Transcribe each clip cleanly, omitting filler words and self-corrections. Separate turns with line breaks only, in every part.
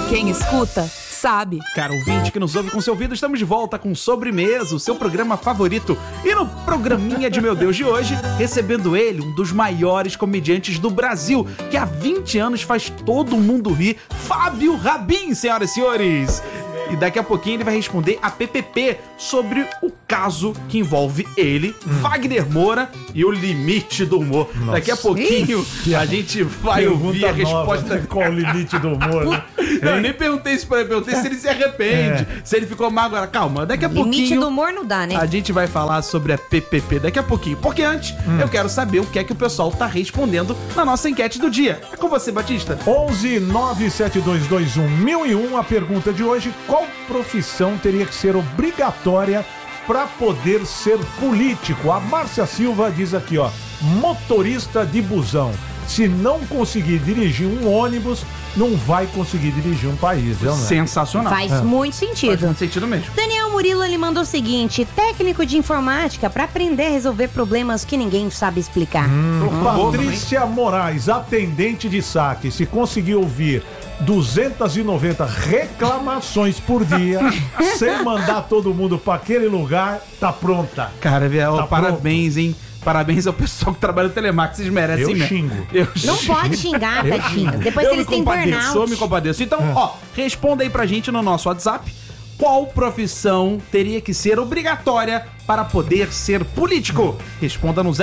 Quem escuta, sabe.
Cara ouvinte que nos ouve com seu ouvido, estamos de volta com Sobremesa, o seu programa favorito. E no programinha de Meu Deus de hoje, recebendo ele, um dos maiores comediantes do Brasil, que há 20 anos faz todo mundo rir, Fábio Rabin, senhoras e senhores. E daqui a pouquinho ele vai responder a PPP sobre o caso que envolve ele, Wagner Moura e o limite do humor. Nossa. Daqui a pouquinho a gente vai ouvir a resposta.
Qual o limite do humor, né?
Não, eu nem perguntei isso pra ele, perguntei se ele se arrepende, se ele ficou mal agora. Calma, daqui a pouquinho...
Limite do humor não dá, né?
A gente vai falar sobre a PPP daqui a pouquinho. Porque antes, eu quero saber o que é que o pessoal tá respondendo na nossa enquete do dia. É com você, Batista.
11-97221-1001, a pergunta de hoje: qual profissão teria que ser obrigatória para poder ser político? A Márcia Silva diz aqui, ó, motorista de busão. Se não conseguir dirigir um ônibus, não vai conseguir dirigir um país.
Sensacional.
Faz muito sentido.
Faz muito sentido mesmo.
Daniel Murilo, ele mandou o seguinte: técnico de informática para aprender a resolver problemas que ninguém sabe explicar.
Patrícia Moraes, atendente de saque. Se conseguir ouvir 290 reclamações por dia, sem mandar todo mundo para aquele lugar, tá pronta.
Cara, parabéns, hein? Parabéns ao pessoal que trabalha no telemarketing, vocês merecem
Eu
mesmo.
xingo.
Não pode xingar, tadinho. Depois eles têm burnout.
Eu me compadeço. Então, responda aí pra gente no nosso WhatsApp. Qual profissão teria que ser obrigatória para poder ser político? Responda no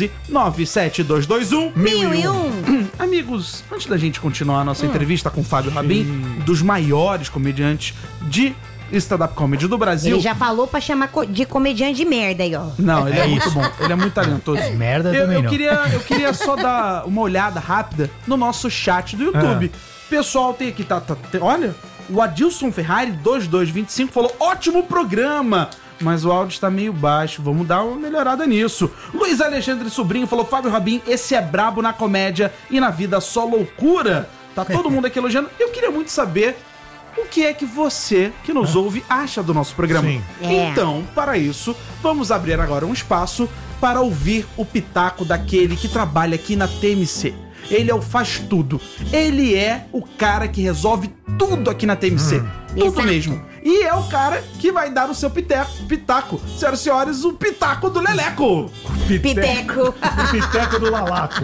011-97221-1001. Amigos, antes da gente continuar a nossa entrevista com o Fábio Rabin, dos maiores comediantes de stand-up comedy do Brasil.
Ele já falou pra chamar de comediante de merda aí, ó.
Não, ele é muito bom. Ele é muito talentoso.
Merda também não.
Eu queria só dar uma olhada rápida no nosso chat do YouTube. Pessoal, tem aqui, olha, o Adilson Ferrari 2225 falou: ótimo programa, mas o áudio está meio baixo, vamos dar uma melhorada nisso. Luiz Alexandre Sobrinho falou: Fábio Rabin, esse é brabo na comédia e na vida só loucura. Tá todo mundo aqui elogiando. Eu queria muito saber o que é que você, que nos ouve, acha do nosso programa.
Sim.
Então, para isso, vamos abrir agora um espaço para ouvir o pitaco daquele que trabalha aqui na TMC. Ele é o faz tudo. Ele é o cara que resolve tudo aqui na TMC. Tudo
Exato.
mesmo. E é o cara que vai dar o seu pitaco. Senhoras e senhores, o pitaco do Leleco.
Piteco.
O piteco do Lalaco.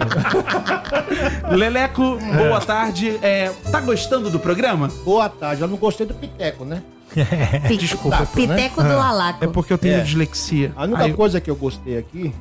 Leleco, boa tarde. Tá gostando do programa?
Boa tarde, eu não gostei do piteco, né?
Desculpa.
Piteco do Lalaco.
É porque eu tenho dislexia.
A única coisa que eu gostei aqui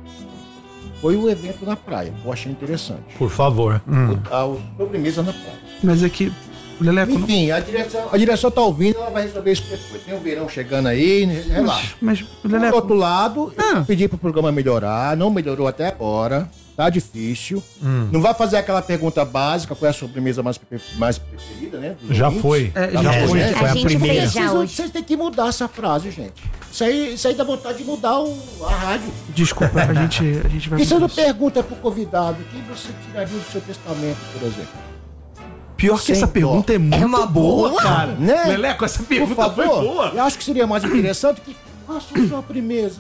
foi o evento na praia. Eu achei interessante.
Por favor.
A sobremesa na praia.
Mas é que o Leleco
Enfim, a direção tá ouvindo, ela vai resolver isso depois. Tem o verão chegando aí, né? Relaxa.
Mas o
Do
Leleco...
outro lado, eu pedi pro programa melhorar, não melhorou até agora. Tá difícil. Não vai fazer aquela pergunta básica, qual é a sobremesa mais preferida, né?
Já foi.
Já
foi.
né?
A gente
primeira.
fez já hoje.
Vocês têm que mudar essa frase, gente. Isso aí dá vontade de mudar a rádio.
Desculpa, a gente vai...
Por que você não pergunta pro convidado quem você tiraria do seu testamento, por exemplo?
Pior que essa
Sem
pergunta é muito
uma
boa,
boa,
cara.
né?
Leleco, essa
Por
pergunta
favor,
foi boa.
eu acho que seria mais interessante que faça a sobremesa.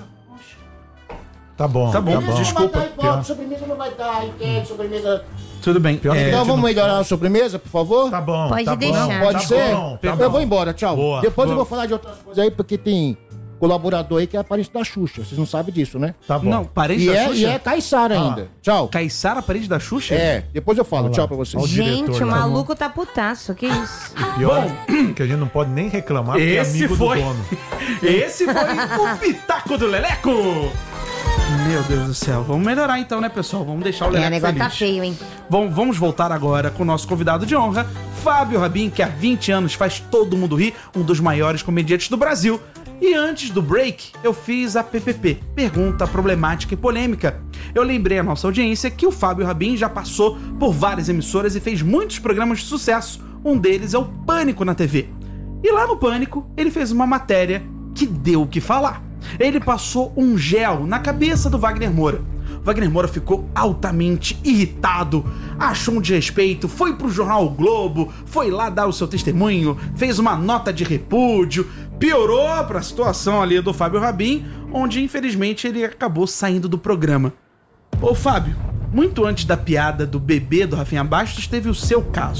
Tá bom.
Tá bom, desculpa.
Não vai dar igual, sobremesa não vai dar, entende? Sobremesa...
Tudo bem.
Pior que
Então
gente
vamos
não-
melhorar a sobremesa, por favor?
Tá bom.
Pode
tá
deixar.
Bom,
Pode
tá
ser?
bom, tá
Eu
bom.
vou embora, tchau.
Boa.
Depois eu
Boa.
vou falar de outras coisas aí, porque tem colaborador aí que é parente da Xuxa. Vocês não sabem disso, né?
Tá bom.
Não, parede
E
da
é,
Xuxa?
e é Caiçara ainda. Tchau.
Caiçara, parede da Xuxa?
É, depois eu falo. Tchau pra vocês.
Olha o diretor
Gente, o
lá.
maluco tá putaço. Que isso?
Pior que a gente não pode nem reclamar, porque é
Esse
amigo
foi...
do dono.
Esse foi o pitaco do Leleco. Meu Deus do céu. Vamos melhorar então, né, pessoal? Vamos deixar o
O
Leleco
negócio
feliz.
tá feio, hein?
Vamos voltar agora com o nosso convidado de honra, Fábio Rabin, que há 20 anos faz todo mundo rir, um dos maiores comediantes do Brasil. E antes do break, eu fiz a PPP, pergunta problemática e polêmica. Eu lembrei à nossa audiência que o Fábio Rabin já passou por várias emissoras e fez muitos programas de sucesso. Um deles é o Pânico na TV. E lá no Pânico, ele fez uma matéria que deu o que falar. Ele passou um gel na cabeça do Wagner Moura. Wagner Moura ficou altamente irritado, achou um desrespeito, foi pro jornal O Globo, foi lá dar o seu testemunho, fez uma nota de repúdio, piorou pra situação ali do Fábio Rabin, onde infelizmente ele acabou saindo do programa. Ô Fábio, muito antes da piada do bebê do Rafinha Bastos, teve o seu caso.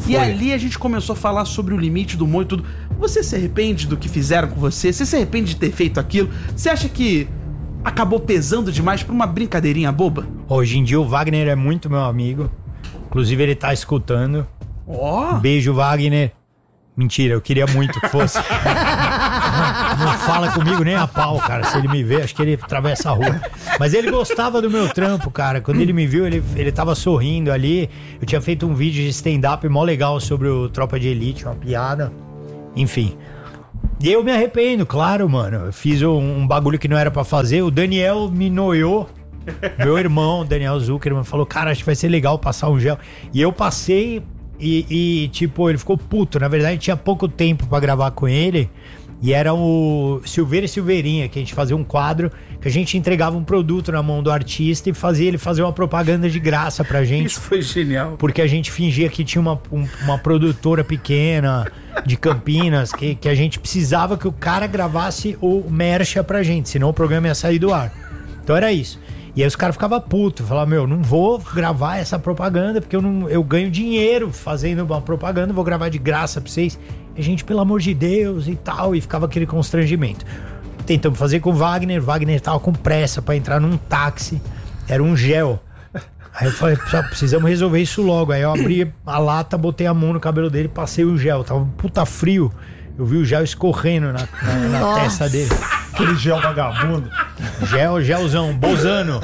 E ali a gente começou a falar sobre o limite do humor e tudo. Você se arrepende do que fizeram com você? Você se arrepende de ter feito aquilo? Você acha que acabou pesando demais por uma brincadeirinha boba?
Hoje em dia o Wagner é muito meu amigo. Inclusive ele tá escutando.
Ó!
Beijo, Wagner. Mentira, eu queria muito que fosse. Não fala comigo nem a pau, cara. Se ele me vê, acho que ele atravessa a rua. Mas ele gostava do meu trampo, cara. Quando ele me viu, ele tava sorrindo ali. Eu tinha feito um vídeo de stand-up mó legal sobre o Tropa de Elite, uma piada. Enfim. E eu me arrependo, claro, mano. Eu fiz um bagulho que não era pra fazer. O Daniel me noiou. Meu irmão, Daniel Zuckerman, falou: cara, acho que vai ser legal passar um gel. E eu passei e tipo, ele ficou puto. Na verdade, tinha pouco tempo pra gravar com ele. E era o Silveira e Silveirinha, que a gente fazia um quadro que a gente entregava um produto na mão do artista e fazia ele fazer uma propaganda de graça pra gente.
Isso foi genial.
Porque a gente fingia que tinha uma produtora pequena de Campinas, que a gente precisava que o cara gravasse o mercha pra gente, senão o programa ia sair do ar. Então era isso. E aí os caras ficavam putos, falavam: meu, não vou gravar essa propaganda porque eu ganho dinheiro fazendo uma propaganda, vou gravar de graça pra vocês. E a gente, pelo amor de Deus e tal, e ficava aquele constrangimento. Tentamos fazer com o Wagner tava com pressa pra entrar num táxi, era um gel. Aí eu falei: precisamos resolver isso logo. Aí eu abri a lata, botei a mão no cabelo dele, passei o gel, tava um puta frio. Eu vi o gel escorrendo na testa dele.
Aquele gel vagabundo.
Gelzão, Bozano.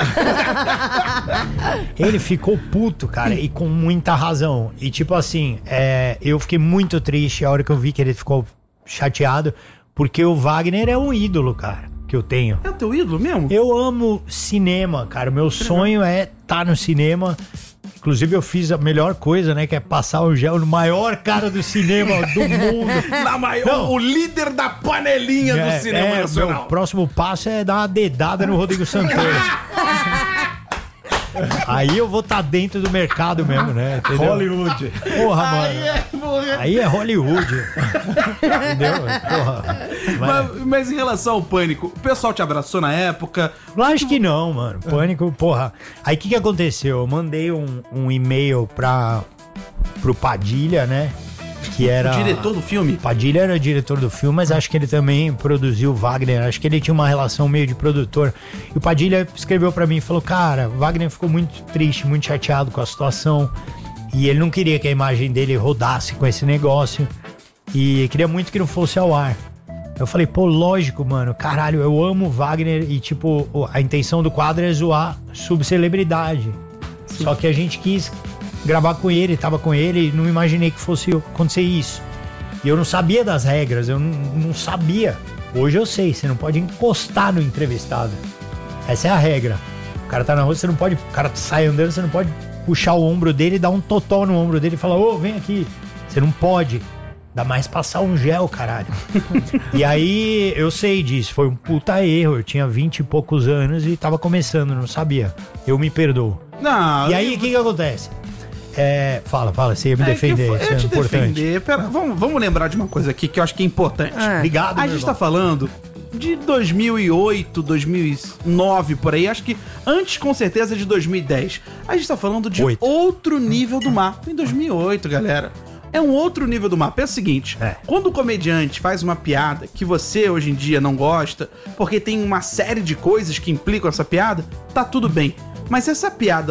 Ele ficou puto, cara, e com muita razão. E tipo assim, eu fiquei muito triste a hora que eu vi que ele ficou chateado, porque o Wagner é um ídolo, cara, que eu tenho.
É o teu ídolo mesmo?
Eu amo cinema, cara. O meu sonho é estar no cinema. Inclusive eu fiz a melhor coisa, né? Que é passar o gel no maior cara do cinema do mundo.
O líder da panelinha do cinema nacional.
O próximo passo é dar uma dedada no Rodrigo Santoro. Aí eu vou estar dentro do mercado mesmo, né? Entendeu?
Hollywood.
Porra, mano. Aí é Hollywood. Entendeu? Porra.
Mas em relação ao Pânico, o pessoal te abraçou na época?
Lógico que não, mano. Pânico, porra. Aí o que aconteceu? Eu mandei um e-mail pro Padilha, né? Que era...
O diretor do filme?
Padilha era o diretor do filme, mas acho que ele também produziu o Wagner. Acho que ele tinha uma relação meio de produtor. E o Padilha escreveu pra mim e falou: cara, o Wagner ficou muito triste, muito chateado com a situação. E ele não queria que a imagem dele rodasse com esse negócio. E queria muito que não fosse ao ar. Eu falei: pô, lógico, mano. Caralho, eu amo o Wagner. E tipo, a intenção do quadro é zoar subcelebridade. Só que a gente quis gravar com ele, tava com ele, e não imaginei que fosse acontecer isso. E eu não sabia das regras, eu não sabia. Hoje eu sei, você não pode encostar no entrevistado. Essa é a regra. O cara tá na rua, você não pode... O cara sai andando, você não pode puxar o ombro dele e dar um totó no ombro dele e falar: ô, vem aqui. Você não pode. Dá mais passar um gel, caralho. E aí, eu sei disso, foi um puta erro. Eu tinha 20 e poucos anos e tava começando, não sabia. Eu me perdoo.
Não,
e aí, o que acontece? Fala, você ia me defender, isso é importante.
Pera, vamos lembrar de uma coisa aqui que eu acho que é importante.
Obrigado,
A gente tá falando de 2008, 2009, por aí. Acho que antes, com certeza, de 2010. A gente tá falando de outro nível do mar. Em 2008, galera. É um outro nível do mar. Pensa o seguinte, quando o comediante faz uma piada que você hoje em dia não gosta, porque tem uma série de coisas que implicam essa piada, tá tudo bem. Mas se essa piada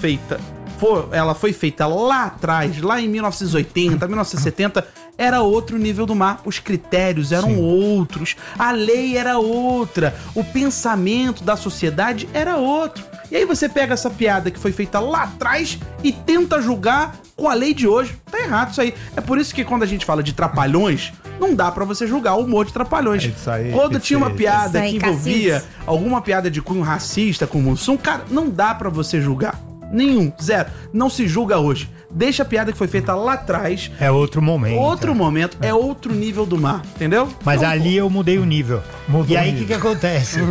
ela foi feita lá atrás, lá em 1980, 1970, era outro nível do mar. Os critérios eram outros, a lei era outra, o pensamento da sociedade era outro. E aí você pega essa piada que foi feita lá atrás e tenta julgar com a lei de hoje. Tá errado isso aí. É por isso que quando a gente fala de trapalhões, não dá pra você julgar o humor de trapalhões.
Isso aí,
quando tinha uma piada
aí,
que envolvia alguma piada de cunho racista com o Mussum, cara, não dá pra você julgar. Nenhum, zero. Não se julga hoje. Deixa a piada que foi feita lá atrás.
É outro momento.
Outro momento, é outro nível do mar, entendeu?
Mas
então,
ali eu mudei o nível.
Mudou
e aí
o
o
nível.
que acontece?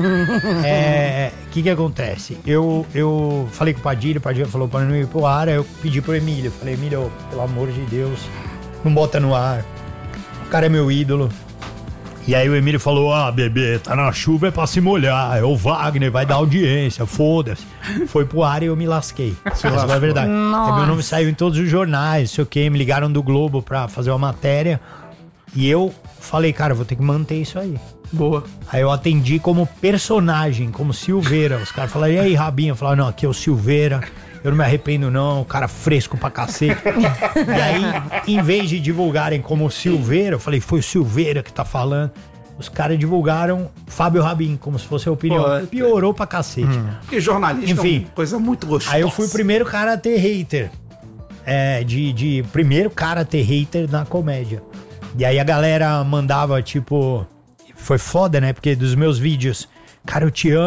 O que acontece? Eu falei com o Padilha falou para não ir pro ar, aí eu pedi pro Emílio. Falei: Emílio, pelo amor de Deus, não bota no ar. O cara é meu ídolo. E aí o Emílio falou, bebê, tá na chuva é pra se molhar, é o Wagner, vai dar audiência, foda-se. Foi pro ar e eu me lasquei. Essa é a verdade. Aí meu nome saiu em todos os jornais, não sei o quê, me ligaram do Globo pra fazer uma matéria. E eu falei, cara, vou ter que manter isso aí.
Boa.
Aí eu atendi como personagem, como Silveira. Os caras falaram, e aí, Rabinho? Eu falava, não, aqui é o Silveira, eu não me arrependo não, o cara fresco pra cacete. E aí, em vez de divulgarem como Silveira, eu falei, foi o Silveira que tá falando. Os caras divulgaram Fábio Rabin, como se fosse a opinião.
Pô,
Piorou pra cacete.
Porque jornalista
Enfim.
é uma coisa muito gostosa.
Aí eu fui o primeiro cara a ter hater. Primeiro cara a ter hater na comédia. E aí a galera mandava, tipo... Foi foda, né? Porque dos meus vídeos... Cara, eu te amo.